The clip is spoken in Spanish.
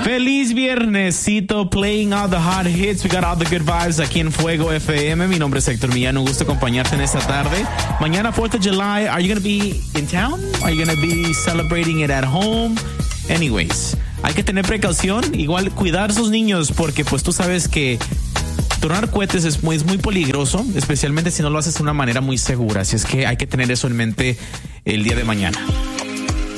Feliz viernesito, playing all the hot hits. We got all the good vibes aquí en Fuego FM. Mi nombre es Héctor Millán. Un gusto acompañarte en esta tarde. Mañana, 4th of July. Are you going to be in town? Are you going to be celebrating it at home? Anyways, hay que tener precaución. Igual cuidar a sus niños porque pues tú sabes que tronar cohetes es muy peligroso, especialmente si no lo haces de una manera muy segura. Así es que hay que tener eso en mente el día de mañana.